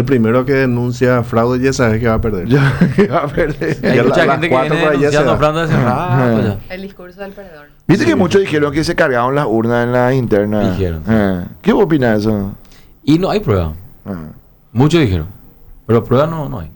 El primero que denuncia fraude ya sabes que va a perder. Va a perder. Hay Ya mucha las gente que cuatro viene por allá se denunciando da. fraude hace rato ya. El discurso del perdedor. Viste Sí. que muchos dijeron que se cargaron las urnas en las internas. Dijeron. ¿Qué opinas de eso? Y no hay prueba. Muchos dijeron. Pero prueba no hay.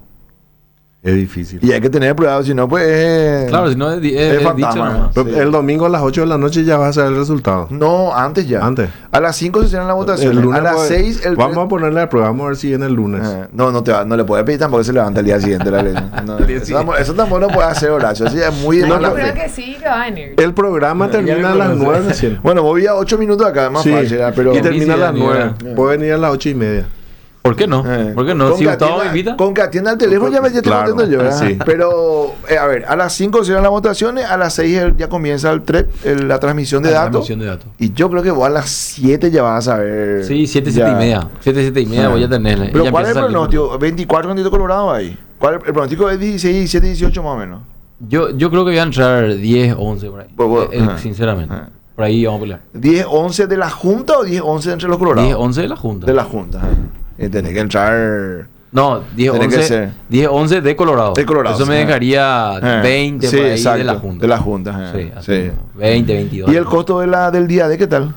Es difícil. Y hay que tener pruebas, si no, pues. Claro, si no es es dicho fantasma. nomás. Pero Sí. el domingo a las 8 de la noche ya vas a saber el resultado. No, antes ya. Antes. A las 5 se cierran las votaciones. El lunes A las pues, 6 el vamos a ponerle a prueba, vamos a ver si viene el lunes. No, no le puede pedir tampoco que se levanta el día siguiente la ley. No, eso tampoco no puede hacer, Horacio. Así es muy de Yo mala creo fe. que sí, que va a venir. El programa termina a las 9 recién. Bueno, vos vi a 8 minutos acá, es más Sí, fácil, pero. y termina a las Ni 9. idea. Puede venir a las 8:30. ¿Por qué no? ¿Por qué no? Con Si que Gustavo me atienda- invita. Con que atienda el teléfono ya estoy Claro, contento yo, ¿verdad? sí. Pero, a ver, a las 5 cierran las votaciones, a las 6 ya comienza el TREP, la transmisión de La datos. transmisión de datos. Y yo creo que vos a las 7 ya vas a saber. Sí, 7, ya. 7 y media. 7, 7 y media voy a tenerle. Pero Ya ¿cuál es el empieza a salir. pronóstico? 24 candidatos colorados ahí. El pronóstico es 16, 17, 18 más o menos. Yo creo que voy a entrar 10, 11 por ahí. Sinceramente. Por ahí vamos a pelear. 10, 11 de la Junta o 10, 11 entre los colorados. 10, 11 de la Junta. De la Junta. Tenés que entrar. No, 10, Tiene que 11, ser. 10, 11 de Colorado. De Colorado, Eso me sí. dejaría 20 Sí, por ahí exacto, de la Junta. de la Junta. Sí, así Sí. mismo. 20, 22. ¿Y el costo del día de qué tal?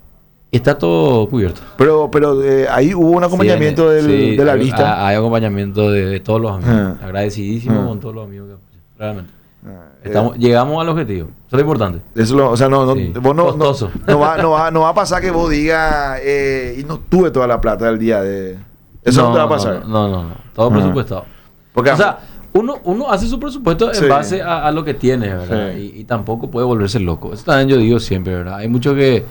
Está todo cubierto. Pero ahí hubo un acompañamiento Sí, de la hay- lista. Hay acompañamiento de todos los amigos. Ah. Agradecidísimo Ah. con todos los amigos que apoyan. Realmente. Eh, Llegamos al objetivo. Eso es lo importante. o sea, no, Sí. vos no, Costoso. no va a pasar que vos digas y no tuve toda la plata del día de. Eso no te va a pasar. No. Todo Ah. presupuestado. Porque, O sea, uno hace su presupuesto en Sí. base a lo que tiene, ¿verdad? Sí. Y tampoco puede volverse loco. Eso también yo digo siempre, ¿verdad? Hay muchos que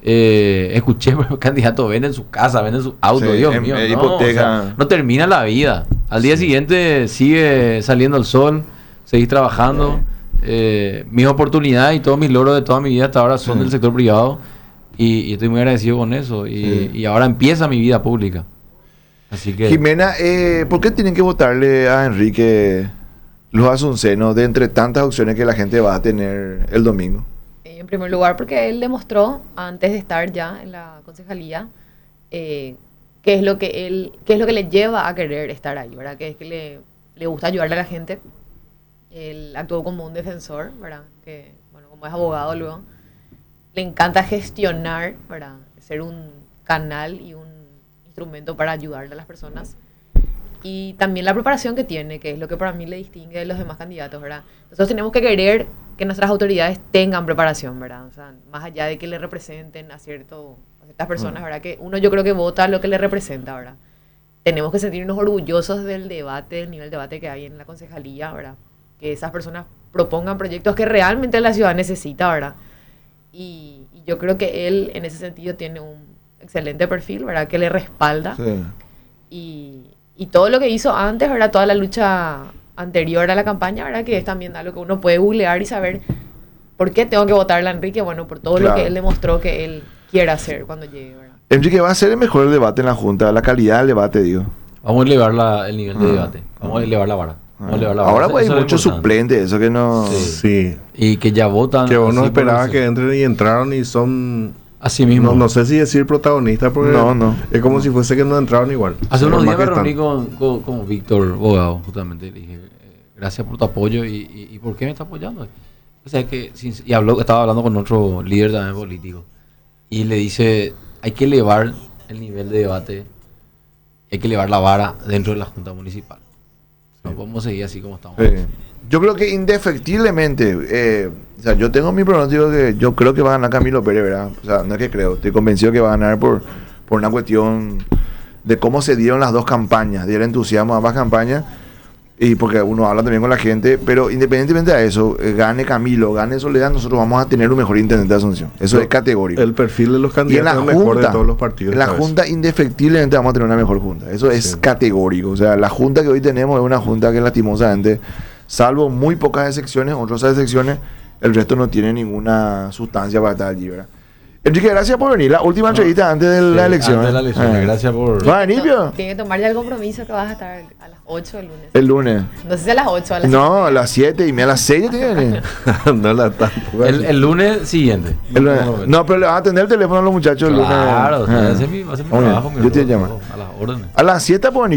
escuché, por candidatos venden su casa, venden su auto, Sí, Dios mío. No, hipoteca. o sea, no termina la vida. Al día siguiente sigue saliendo el sol, seguís trabajando. Mis oportunidades y todos mis logros de toda mi vida hasta ahora son Sí. del sector privado. Y estoy muy agradecido con eso. Y ahora empieza mi vida pública. Así que... Jimena, ¿por qué tienen que votarle a Enrique los asuncenos de entre tantas opciones que la gente va a tener el domingo? En primer lugar, porque él demostró, antes de estar ya en la concejalía, qué es lo que le lleva a querer estar ahí, ¿verdad? Que es que le gusta ayudarle a la gente. Él actuó como un defensor, ¿verdad? Que, bueno, como es abogado luego, le encanta gestionar, ¿verdad? Ser un canal y un instrumento para ayudarle a las personas. Y también la preparación que tiene, que es lo que para mí le distingue de los demás candidatos, ¿verdad? Nosotros tenemos que querer que nuestras autoridades tengan preparación, ¿verdad? O sea, más allá de que le representen a ciertas personas, ¿verdad? Que uno yo creo que vota lo que le representa, ¿verdad? Tenemos que sentirnos orgullosos del debate, del nivel de debate que hay en la concejalía, ¿verdad? Que esas personas propongan proyectos que realmente la ciudad necesita, ¿verdad? Y yo creo que él, en ese sentido, tiene un excelente perfil, ¿verdad? Que le respalda. Sí. Y todo lo que hizo antes, ¿verdad? Toda la lucha anterior a la campaña, ¿verdad? Que es también algo que uno puede googlear y saber por qué tengo que votarle a Enrique. Bueno, por todo Claro. lo que él demostró que él quiere hacer cuando llegue, ¿verdad? Enrique, ¿va a ser el mejor debate en la Junta? La calidad del debate, digo. Vamos a elevar el nivel de debate. Vamos a elevar la vara. Vamos a elevar la vara. Ahora pues, Eso hay es muchos importante. suplentes, eso que no... Sí. Y que ya votan. Que uno así esperaba por- que entren y entraron y son... Así mismo. No sé si decir protagonistas porque No. es como si fuese que no entraron igual. Hace unos Más días me que reuní están. con Víctor Bogado, justamente. Le dije, gracias por tu apoyo y ¿por qué me está apoyando? O sea, estaba hablando con otro líder también político. Y le dice, hay que elevar el nivel de debate, hay que elevar la vara dentro de la Junta Municipal. No podemos seguir así como estamos. Sí. Yo creo que indefectiblemente, o sea, yo tengo mi pronóstico que yo creo que va a ganar Camilo Pérez, ¿verdad? O sea, no es que creo, estoy convencido que va a ganar por una cuestión de cómo se dieron las dos campañas, del entusiasmo de ambas campañas, y porque uno habla también con la gente, pero independientemente de eso, gane Camilo, gane Soledad, nosotros vamos a tener un mejor intendente de Asunción. Eso es categórico. El perfil de los Y en la candidatos es mejor de Junta, todos los partidos. en la ¿sabes? Junta indefectiblemente vamos a tener una mejor Junta. Eso es Sí. categórico. O sea, la Junta que hoy tenemos es una Junta que lastimosamente, salvo muy pocas excepciones, otras excepciones, el resto no tiene ninguna sustancia para estar allí, ¿verdad? Enrique, gracias por venir. La última entrevista antes de la elección. Antes de la elección. Gracias por... ¿Va a venir, Pio? Tiene que tomar ya el compromiso que vas a estar a las 8 el lunes. El lunes. No sé si a las 8 a las No, a las 7:30, a las 6 ya tiene que venir. No la tampoco. El lunes siguiente. El lunes. No, pero le van a atender el teléfono a los muchachos el lunes. Claro, Ah. ese es mi Bueno, trabajo. yo te llamo. A las órdenes. A las 7 por venir.